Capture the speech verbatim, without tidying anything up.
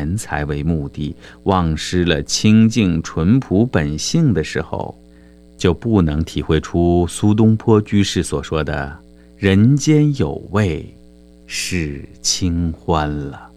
钱财为目的，忘失了清净淳朴本性的时候，就不能体会出苏东坡居士所说的人间有味是清欢了。